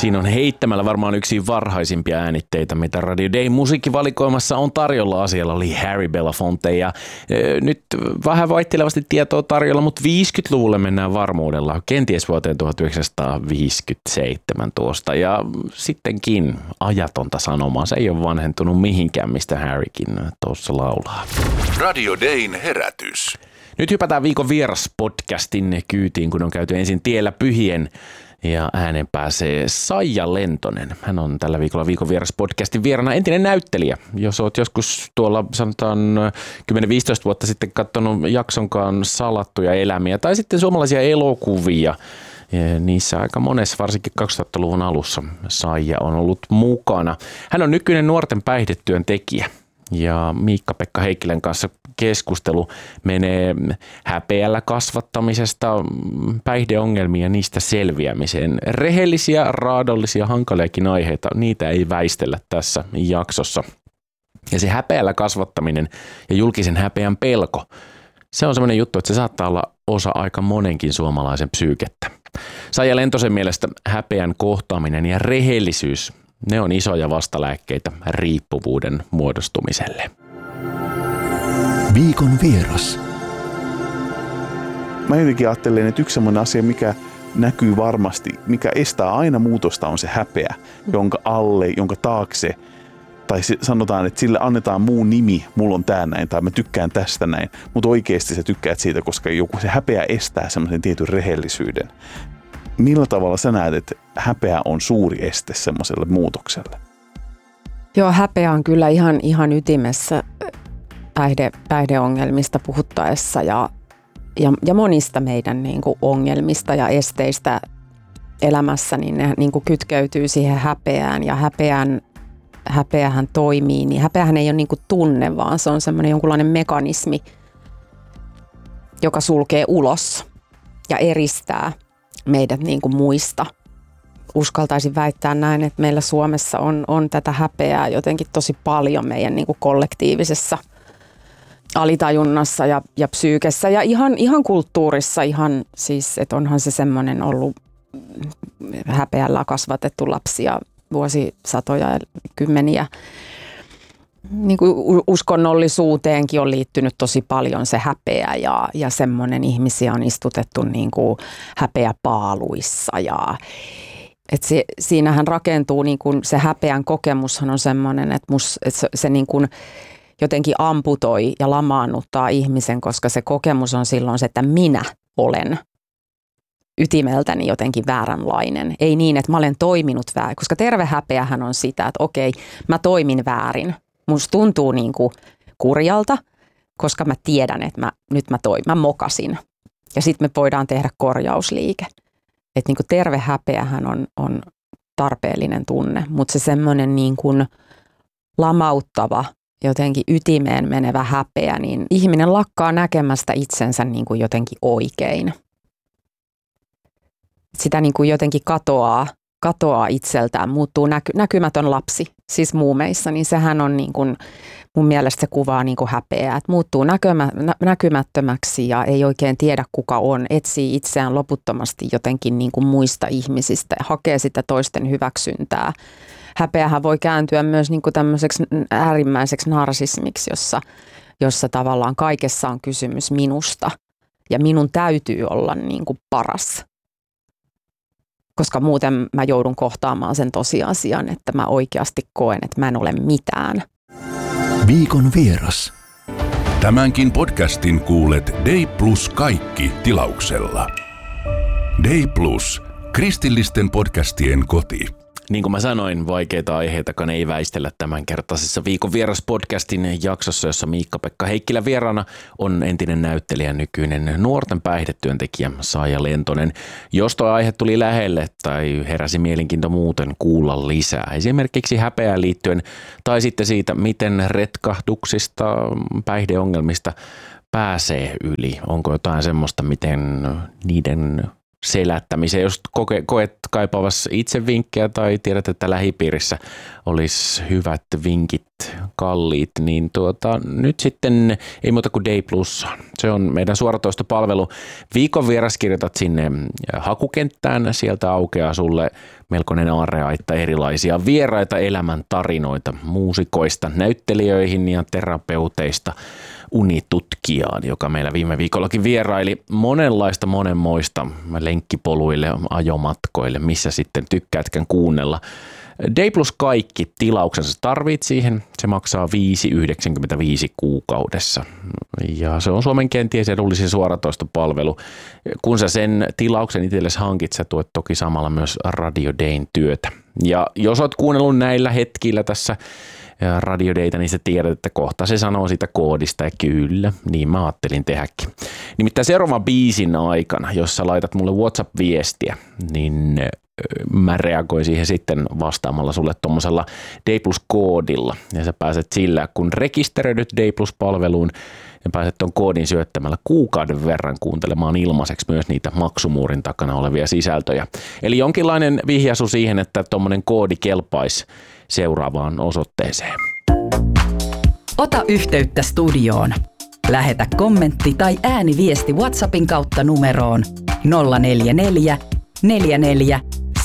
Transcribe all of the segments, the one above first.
Siinä on heittämällä varmaan yksi varhaisimpia äänitteitä, mitä Radio Day musiikkivalikoimassa on tarjolla. Asialla oli Harry Belafonte ja nyt vähän vaihtelevasti tietoa tarjolla, mutta 50-luvulle mennään varmuudella. Kenties vuoteen 1957 tuosta ja sittenkin ajatonta sanomaa. Se ei ole vanhentunut mihinkään, mistä Harrykin tuossa laulaa. Radio Dayn herätys. Nyt hypätään viikon vieras-podcastin kyytiin, kun on käyty ensin tiellä pyhien ja äänen pääsee Saija Lentonen. Hän on tällä viikolla viikon vieras-podcastin vieraana entinen näyttelijä. Jos olet joskus tuolla sanotaan 10-15 vuotta sitten katsonut jaksonkaan Salattuja elämiä tai sitten suomalaisia elokuvia, niissä aika monessa, varsinkin 2000-luvun alussa Saija on ollut mukana. Hän on nykyinen nuorten päihdetyön tekijä. Ja Miikka-Pekka Heikkilän kanssa keskustelu menee häpeällä kasvattamisesta päihdeongelmia ja niistä selviämiseen. Rehellisiä, raadollisia, hankaliakin aiheita, niitä ei väistellä tässä jaksossa. Ja se häpeällä kasvattaminen ja julkisen häpeän pelko, se on semmoinen juttu, että se saattaa olla osa aika monenkin suomalaisen psyykettä. Saija Lentosen mielestä häpeän kohtaaminen ja rehellisyys, ne on isoja vastalääkkeitä riippuvuuden muodostumiselle. Viikon vieras. Mä jotenkin ajattelen, että yksi sellainen asia, mikä näkyy varmasti, mikä estää aina muutosta, on se häpeä, jonka alle, jonka taakse, tai sanotaan, että sille annetaan muu nimi, mulla on tää näin, tai mä tykkään tästä näin, mutta oikeasti sä tykkäät siitä, koska joku se häpeä estää semmoisen tietyn rehellisyyden. Millä tavalla sä näet, että häpeä on suuri este semmoiselle muutokselle? Joo, häpeä on kyllä ihan ytimessä päihdeongelmista puhuttaessa ja monista meidän niin kuin ongelmista ja esteistä elämässä, niin ne niin kuin kytkeytyy siihen häpeään ja häpeähän toimii. Niin häpeähän ei ole niin kuin tunne, vaan se on semmoinen jonkunlainen mekanismi, joka sulkee ulos ja eristää meidät niin kuin muista. Uskaltaisin väittää näin, että meillä Suomessa on tätä häpeää jotenkin tosi paljon meidän niin kuin kollektiivisessa alitajunnassa ja psyykessä ja ihan kulttuurissa, siis, että onhan se semmoinen ollut häpeällä kasvatettu lapsia vuosisatoja ja kymmeniä. Niin kuin uskonnollisuuteenkin on liittynyt tosi paljon se häpeä ja semmoinen ihmisiä on istutettu niin kuin häpeäpaaluissa ja siinähän rakentuu niin kuin se häpeän kokemushan on semmoinen, että se niin kuin jotenkin amputoi ja lamaannuttaa ihmisen, koska se kokemus on silloin se, että minä olen ytimeltäni jotenkin vääränlainen. Ei niin, että mä olen toiminut väärin, koska terve häpeähän on sitä, että okei, mä toimin väärin. Musta tuntuu niin kuin kurjalta, koska mä tiedän, että mä mokasin. Ja sitten me voidaan tehdä korjausliike. Että niin kuin terve häpeähän on tarpeellinen tunne, mutta se semmoinen niin kuin lamauttava, jotenkin ytimeen menevä häpeä, niin ihminen lakkaa näkemästä itsensä niin kuin jotenkin oikein. Sitä niin kuin jotenkin katoaa itseltään, muuttuu näkymätön lapsi, siis muumeissa, niin sehän on niin kuin, mun mielestä se kuvaa niin kuin häpeää, että muuttuu näkymättömäksi ja ei oikein tiedä kuka on, etsii itseään loputtomasti jotenkin niin kuin muista ihmisistä, hakee sitä toisten hyväksyntää. Häpeähän voi kääntyä myös niin kuin tämmöiseksi äärimmäiseksi narsismiksi, jossa tavallaan kaikessa on kysymys minusta ja minun täytyy olla niin kuin paras. Koska muuten mä joudun kohtaamaan sen tosiasian, että mä oikeasti koen, että mä en ole mitään. Viikon vieras. Tämänkin podcastin kuulet Day Plus kaikki tilauksella. Day Plus, kristillisten podcastien koti. Niin kuin mä sanoin, vaikeita aiheitakaan ei väistellä tämänkertaisessa viikon vieras-podcastin jaksossa, jossa Miikka-Pekka Heikkilä vieraana on entinen näyttelijä, nykyinen nuorten päihdetyöntekijä Saija Lentonen. Jos tuo aihe tuli lähelle tai heräsi mielenkiinto muuten kuulla lisää, esimerkiksi häpeään liittyen tai sitten siitä, miten retkahduksista, päihdeongelmista pääsee yli. Onko jotain semmoista, miten niiden selättämiseen. Jos koet kaipaavassa itse vinkkejä tai tiedät, että lähipiirissä olisi hyvät vinkit, kalliit, niin nyt sitten ei muuta kuin Day Plus. Se on meidän suoratoistopalvelu. Viikon vieras kirjoitat sinne hakukenttään, sieltä aukeaa sulle melkoinen aarreaitta erilaisia vieraita elämän tarinoita muusikoista, näyttelijöihin ja terapeuteista unitutkijaan, joka meillä viime viikollakin vieraili monenmoista lenkkipoluille, ajomatkoille, missä sitten tykkäätkään kuunnella. Day Plus kaikki tilauksensa tarvit siihen. Se maksaa 5,95 kuukaudessa. Ja se on Suomen kenties edullisin suoratoistopalvelu. Kun sä sen tilauksen itsellesi hankit, sä tuet toki samalla myös Radio Dayn työtä. Ja jos oot kuunnellut näillä hetkillä tässä Radio Dayta, niin sä tiedät, että kohta se sanoo siitä koodista, ja kyllä, niin mä ajattelin tehdäkin. Nimittäin seuraavan biisin aikana, jos sä laitat mulle WhatsApp-viestiä, niin mä reagoin siihen sitten vastaamalla sulle tuommoisella Day Plus-koodilla. Ja sä pääset sillä, kun rekisteröidyt Day Plus-palveluun, ja pääset tuon koodin syöttämällä kuukauden verran kuuntelemaan ilmaiseksi myös niitä maksumuurin takana olevia sisältöjä. Eli jonkinlainen vihjaisu siihen, että tuommoinen koodi kelpaisi seuraavaan osoitteeseen. Ota yhteyttä studioon. Lähetä kommentti tai ääniviesti WhatsAppin kautta numeroon 044 44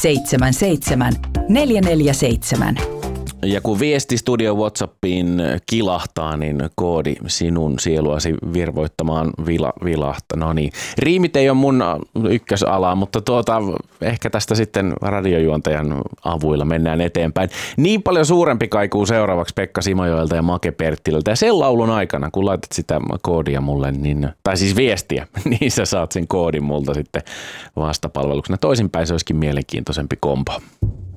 77 447. Ja kun viesti studio WhatsAppiin kilahtaa, niin koodi sinun sieluasi virvoittamaan vilahta. No niin, riimit ei ole mun ykkösalaa, mutta ehkä tästä sitten radiojuontajan avuilla mennään eteenpäin. Niin paljon suurempi kaikuu seuraavaksi Pekka Simojoelta ja Make Perttilältä. Ja sen laulun aikana, kun laitat sitä koodia mulle, tai siis viestiä, niin sä saat sen koodin multa sitten vastapalveluksena. Toisinpäin se olisikin mielenkiintoisempi kombo.